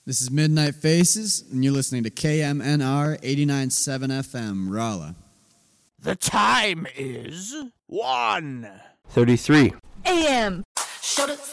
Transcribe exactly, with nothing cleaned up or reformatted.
This is Midnight Faces, and you're listening to K M N R eighty-nine point seven F M, Rolla. The time is one thirty-three A M. Shoulda,